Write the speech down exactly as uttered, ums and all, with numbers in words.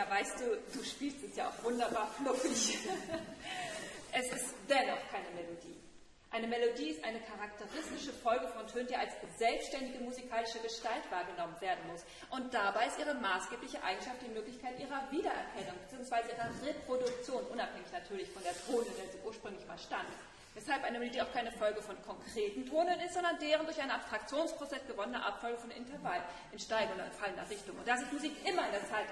weißt du, du spielst es ja auch wunderbar fluffig. Es ist dennoch keine Melodie. Eine Melodie ist eine charakteristische Folge von Tönen, die als selbstständige musikalische Gestalt wahrgenommen werden muss. Und dabei ist ihre maßgebliche Eigenschaft die Möglichkeit ihrer Wiedererkennung bzw. ihrer Reproduktion, unabhängig natürlich von der Tone, in der sie ursprünglich mal stand. Weshalb eine Melodie auch keine Folge von konkreten Tonen ist, sondern deren durch einen Abstraktionsprozess gewonnene Abfolge von Intervallen in steigender und fallender Richtung. Und da sich Musik immer in der Zeit